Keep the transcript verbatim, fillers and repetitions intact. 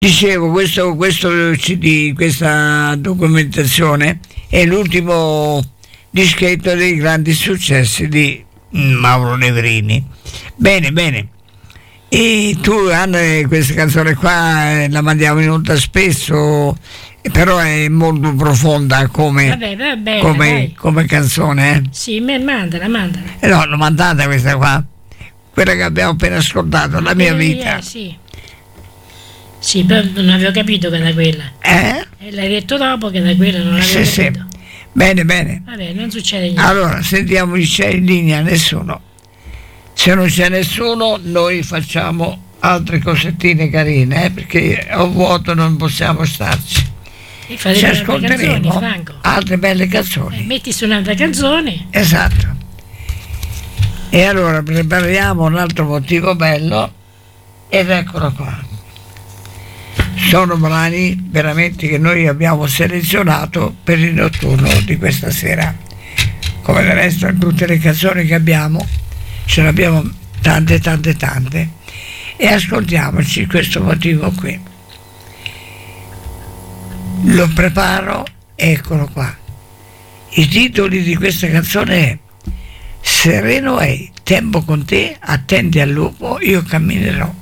Dicevo, questo, questo C D, questa documentazione è l'ultimo dischetto dei grandi successi di Mauro Negrini. Bene, bene. E tu, Anna, questa canzone qua la mandiamo in onda spesso, però è molto profonda come, Vabbè, va bene, come, come canzone. Eh? Sì, me, mandala, mandala. Eh no, l'ho mandata questa qua, quella che abbiamo appena ascoltato, La mia vita. Eh, sì. Sì, però non avevo capito che era quella. Eh? E l'hai detto dopo che era quella, non avevo Sì, capito. sì. Bene, bene. Vabbè, non succede niente. Allora, sentiamo se c'è in linea nessuno. Se non c'è nessuno, noi facciamo altre cosettine carine, eh, perché a vuoto non possiamo starci. E fate Ci altre canzoni, ascolteremo Franco. altre belle canzoni. Eh, metti su un'altra canzone. Esatto. E allora prepariamo un altro motivo bello ed eccolo qua. Sono brani veramente che noi abbiamo selezionato per il notturno di questa sera. Come del resto in tutte le canzoni che abbiamo, ce ne abbiamo tante tante tante, e ascoltiamoci questo motivo qui. Lo preparo, eccolo qua. I titoli di questa canzone è Sereno è, tempo con te, attendi al lupo, io camminerò.